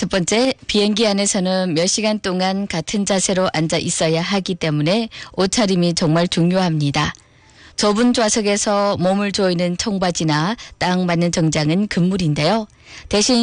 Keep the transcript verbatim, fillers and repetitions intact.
첫 번째, 비행기 안에서는 몇 시간 동안 같은 자세로 앉아 있어야 하기 때문에 옷차림이 정말 중요합니다. 좁은 좌석에서 몸을 조이는 청바지나 딱 맞는 정장은 금물인데요. 대신